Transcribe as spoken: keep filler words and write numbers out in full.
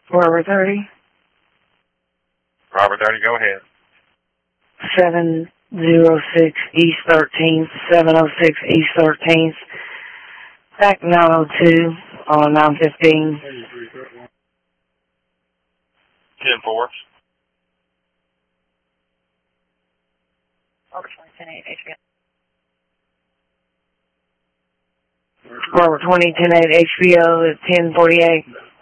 Robert thirty. Robert thirty, go ahead. seven oh six East thirteenth, seven oh six East thirteenth, back nine oh two on nine fifteen. ten four. Robert twenty, ten eight, H B O. Robert twenty, ten eight H B O at ten forty-eight.